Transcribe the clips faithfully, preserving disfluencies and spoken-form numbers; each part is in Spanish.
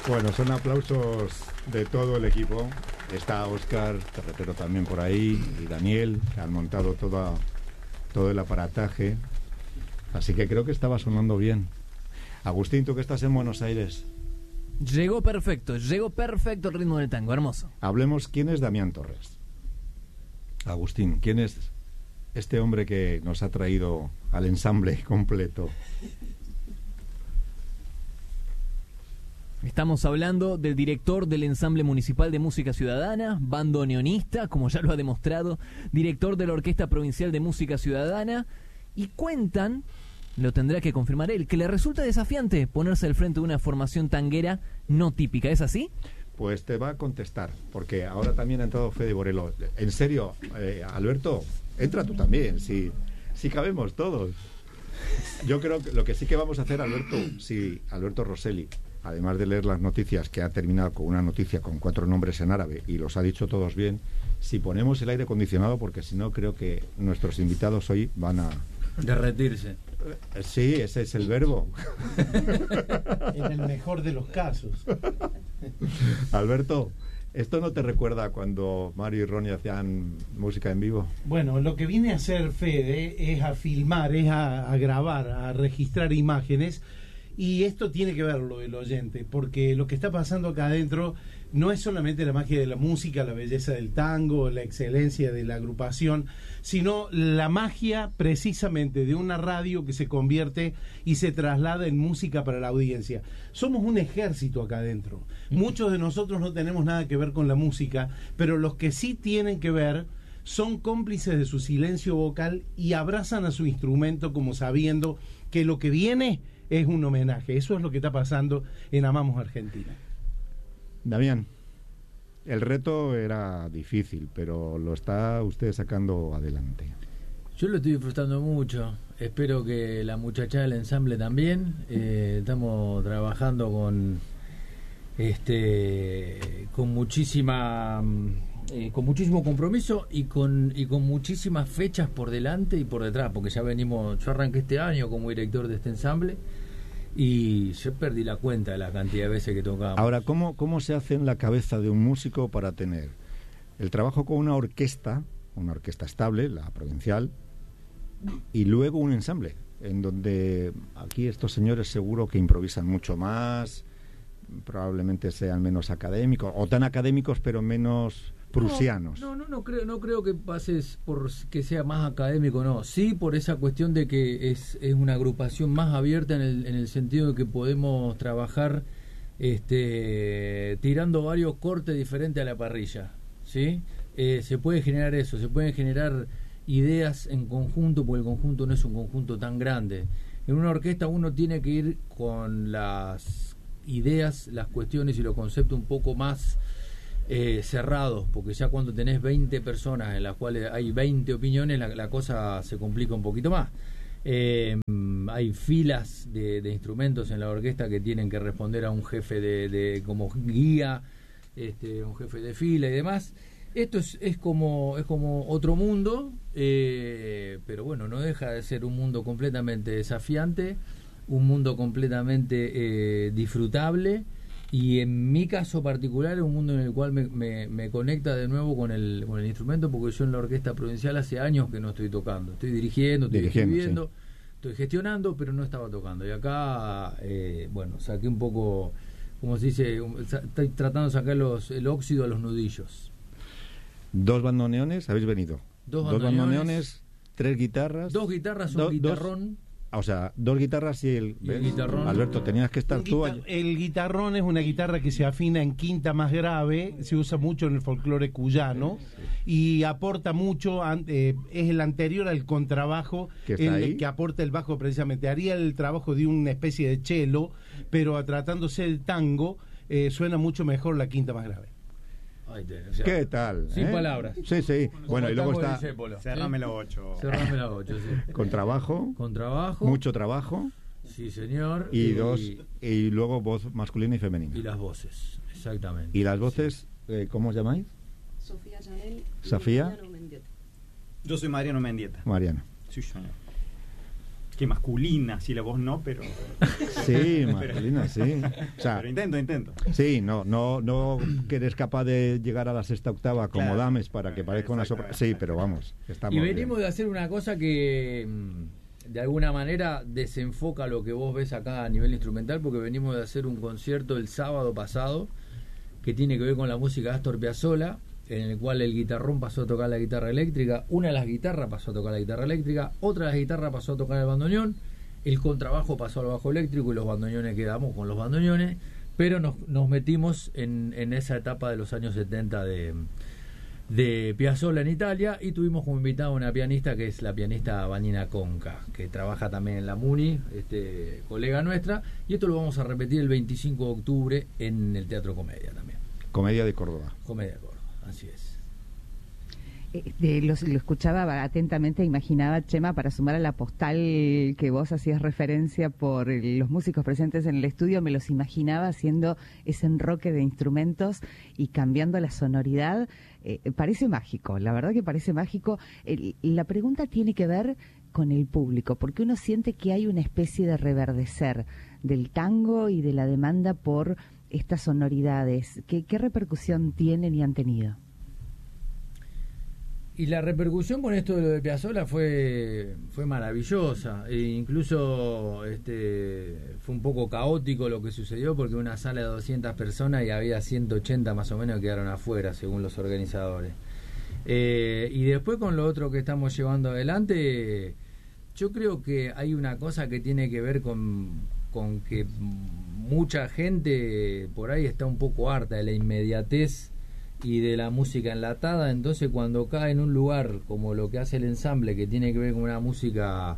Bueno, son aplausos de todo el equipo. Está Óscar Carretero también por ahí y Daniel, que han montado toda, todo el aparataje. Así que creo que estaba sonando bien. Agustín, tú que estás en Buenos Aires. Llegó perfecto, llegó perfecto el ritmo del tango, hermoso. Hablemos, ¿quién es Damián Torres? Agustín, ¿quién es este hombre que nos ha traído al ensamble completo? Estamos hablando del director del Ensamble Municipal de Música Ciudadana, bandoneonista, como ya lo ha demostrado, director de la Orquesta Provincial de Música Ciudadana, y cuentan, lo tendrá que confirmar él, que le resulta desafiante ponerse al frente de una formación tanguera no típica, ¿es así? Pues te va a contestar, porque ahora también ha entrado Fede Borelo. En serio, eh, Alberto, entra tú también, si, si cabemos todos. Yo creo que lo que sí que vamos a hacer, Alberto, si Alberto Rosselli, además de leer las noticias, que ha terminado con una noticia con cuatro nombres en árabe y los ha dicho todos bien, si ponemos el aire acondicionado, porque si no creo que nuestros invitados hoy van a... derretirse. Sí, ese es el verbo. En el mejor de los casos. Alberto, ¿esto no te recuerda cuando Mario y Ronnie hacían música en vivo? Bueno, lo que viene a hacer Fede es a filmar, es a, a grabar, a registrar imágenes. Y esto tiene que verlo el oyente, porque lo que está pasando acá adentro no es solamente la magia de la música, la belleza del tango, la excelencia de la agrupación, sino la magia precisamente de una radio que se convierte y se traslada en música para la audiencia. Somos un ejército acá adentro. Muchos de nosotros no tenemos nada que ver con la música, pero los que sí tienen que ver son cómplices de su silencio vocal y abrazan a su instrumento como sabiendo que lo que viene es un homenaje. Eso es lo que está pasando en Amamos Argentina. Damián, el reto era difícil, pero lo está usted sacando adelante. Yo lo estoy disfrutando mucho. Espero que la muchacha del ensamble también. Eh, estamos trabajando con este con muchísima eh, con muchísimo compromiso y con y con muchísimas fechas por delante y por detrás, porque ya venimos. Yo arranqué este año como director de este ensamble y yo perdí la cuenta de la cantidad de veces que tocamos. Ahora, ¿cómo, cómo se hace en la cabeza de un músico para tener el trabajo con una orquesta, una orquesta estable, la provincial, y luego un ensamble, en donde aquí estos señores seguro que improvisan mucho más, probablemente sean menos académicos, o tan académicos pero menos prusianos? No, no, no, no creo, no creo que pases por que sea más académico, no. Sí, por esa cuestión de que es, es una agrupación más abierta en el, en el sentido de que podemos trabajar este, tirando varios cortes diferentes a la parrilla, ¿sí? Eh, se puede generar eso, se pueden generar ideas en conjunto, porque el conjunto no es un conjunto tan grande. En una orquesta uno tiene que ir con las ideas, las cuestiones y los conceptos un poco más Eh, cerrados, porque ya cuando tenés veinte personas en las cuales hay veinte opiniones, la, la cosa se complica un poquito más. Eh, hay filas de, de instrumentos en la orquesta que tienen que responder a un jefe de, de como guía, este, un jefe de fila y demás. Esto es, es como es como otro mundo, eh, pero bueno, no deja de ser un mundo completamente desafiante, un mundo completamente eh, disfrutable. Y en mi caso particular es un mundo en el cual me, me, me conecta de nuevo con el, con el instrumento, porque yo en la orquesta provincial hace años que no estoy tocando. Estoy dirigiendo, estoy Dirigiendo, escribiendo, sí. Estoy gestionando, pero no estaba tocando. Y acá, eh, bueno, saqué un poco, como se dice, un, estoy tratando de sacar los, el óxido a los nudillos. Dos bandoneones, habéis venido. Dos Dos bandoneones, bandoneones, tres guitarras. Dos guitarras, un do, guitarrón. Dos, o sea, dos guitarras y el, y el guitarrón. Alberto, tenías que estar tú allí. El guitarrón es una guitarra que se afina en quinta más grave, se usa mucho en el folclore cuyano y aporta mucho, eh, es el anterior al contrabajo, el el que aporta el bajo precisamente. Haría el trabajo de una especie de cello, pero tratándose del tango, eh, suena mucho mejor la quinta más grave. Ay, te, o sea, ¿qué tal? Sin ¿eh? palabras. Sí, sí. Bueno, y luego está... Cerrame la ocho. Cerrame la ocho, sí. Con trabajo. Con trabajo. Mucho trabajo. Sí, señor. Y, y dos, y luego voz masculina y femenina. Y las voces, exactamente. ¿Y las voces, sí. eh, cómo os llamáis? Sofía Janel. Sofía. Mariano Mendieta. Yo soy Mariano Mendieta. Mariano. Sí, señor. que masculina, si la voz no, pero... Sí, masculina, sí. O sea, pero intento, intento. Sí, no, no, no que eres capaz de llegar a la sexta octava como Claro. Dames para que parezca una sopra. Sí, pero vamos, estamos Y venimos bien. de hacer una cosa que mm, de alguna manera desenfoca lo que vos ves acá a nivel instrumental, porque venimos de hacer un concierto el sábado pasado que tiene que ver con la música de Astor Piazzolla, en el cual el guitarrón pasó a tocar la guitarra eléctrica, una de las guitarras pasó a tocar la guitarra eléctrica, otra de las guitarras pasó a tocar el bandoneón, el contrabajo pasó al bajo eléctrico y los bandoneones quedamos con los bandoneones, pero nos, nos metimos en, en esa etapa de los años setenta de, de Piazzolla en Italia, y tuvimos como invitada una pianista que es la pianista Vanina Conca, que trabaja también en la MUNI, este, colega nuestra, y esto lo vamos a repetir el veinticinco de octubre en el Teatro Comedia también. Comedia de Córdoba. Comedia de Córdoba. Así es. Eh, de- lo, lo escuchaba atentamente, imaginaba, Chema, para sumar a la postal que vos hacías referencia por el- los músicos presentes en el estudio, me los imaginaba haciendo ese enroque de instrumentos y cambiando la sonoridad. Eh, parece mágico, la verdad que parece mágico. El- la pregunta tiene que ver con el público, porque uno siente que hay una especie de reverdecer del tango y de la demanda por estas sonoridades. ¿Qué, qué repercusión tienen y han tenido? Y la repercusión con esto de lo de Piazzolla fue fue maravillosa. E incluso este fue un poco caótico lo que sucedió, porque una sala de doscientas personas y había ciento ochenta más o menos que quedaron afuera, según los organizadores. Eh, y después con lo otro que estamos llevando adelante, yo creo que hay una cosa que tiene que ver con, con que mucha gente por ahí está un poco harta de la inmediatez y de la música enlatada. Entonces cuando cae en un lugar como lo que hace el ensamble, que tiene que ver con una música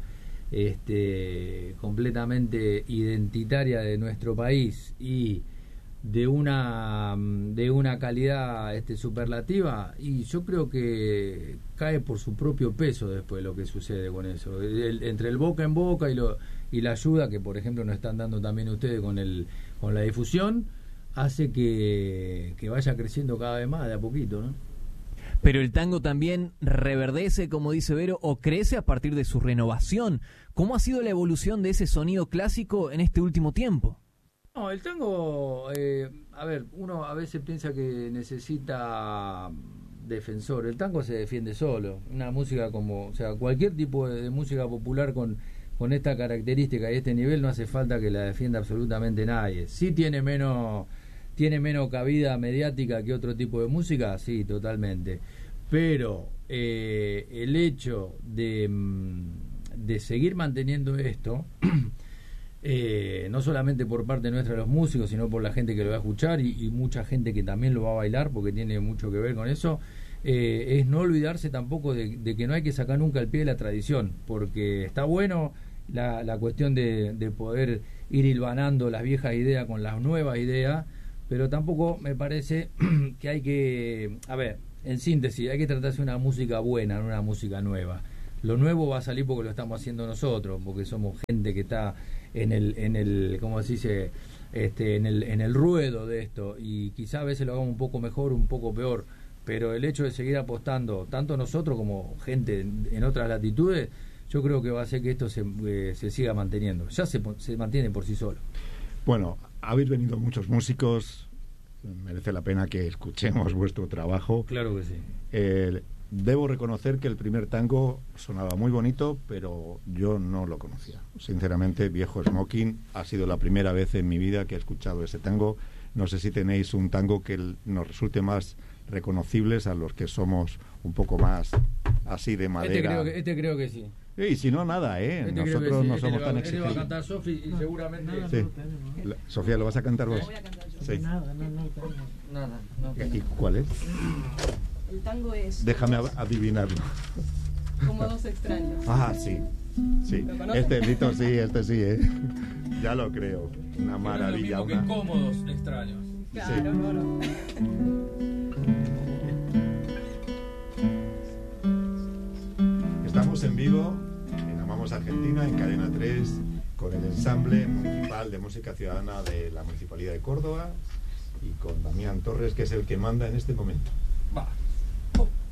este, completamente identitaria de nuestro país y de una de una calidad este, superlativa, y yo creo que cae por su propio peso después lo que sucede con eso. El, entre el boca en boca y lo y la ayuda que por ejemplo nos están dando también ustedes con el con la difusión, hace que, que vaya creciendo cada vez más de a poquito, ¿no? Pero el tango también reverdece, como dice Vero, o crece a partir de su renovación. ¿Cómo ha sido la evolución de ese sonido clásico en este último tiempo? No, el tango, eh, a ver, uno a veces piensa que necesita defensor. El tango se defiende solo. Una música como, o sea, cualquier tipo de, de música popular con, con esta característica y este nivel no hace falta que la defienda absolutamente nadie. Sí tiene menos, tiene menos cabida mediática que otro tipo de música, sí, totalmente. Pero eh, el hecho de, de seguir manteniendo esto... Eh, no solamente por parte nuestra de los músicos, sino por la gente que lo va a escuchar y, y mucha gente que también lo va a bailar, porque tiene mucho que ver con eso, eh, es no olvidarse tampoco de, de que no hay que sacar nunca el pie de la tradición, porque está bueno la, la cuestión de, de poder ir hilvanando las viejas ideas con las nuevas ideas, pero tampoco me parece que hay que, a ver, en síntesis, hay que tratarse de una música buena, no una música nueva. Lo nuevo va a salir porque lo estamos haciendo nosotros, porque somos gente que está en el, en el, ¿cómo se dice? Este, en el, en el ruedo de esto, y quizá a veces lo hagamos un poco mejor, un poco peor, pero el hecho de seguir apostando, tanto nosotros como gente en, en otras latitudes, yo creo que va a hacer que esto se, eh, se siga manteniendo. Ya se, se mantiene por sí solo. Bueno, habéis venido muchos músicos, merece la pena que escuchemos vuestro trabajo. Claro que sí. Eh, Debo reconocer que el primer tango sonaba muy bonito, pero yo no lo conocía. Sinceramente, Viejo Smoking ha sido la primera vez en mi vida que he escuchado ese tango. No sé si tenéis un tango que nos resulte más reconocibles a los que somos un poco más así de madera. Este creo que, este creo que sí. Y si no, nada, ¿eh? Este Nosotros creo que sí. no Este somos le va- tan este le va a exigentes. cantar Sofi y seguramente... Sí. La- Sofía, ¿lo vas a cantar vos? Lo voy a cantar yo. Sí. Nada, no, no, tengo. Nada, no, ¿Y cuál es? El tango es Déjame ad- adivinarlo. como dos extraños. Ah, sí. Sí. ¿Lo conoces? Este Lito sí, este sí, ¿eh? Ya lo creo. Una maravilla. No es lo mismo Una... que cómodos extraños. Claro, Sí. no, no. Estamos en vivo en Amamos Argentina, en Cadena tres, con el ensamble municipal de música ciudadana de la Municipalidad de Córdoba y con Damián Torres, que es el que manda en este momento. Va.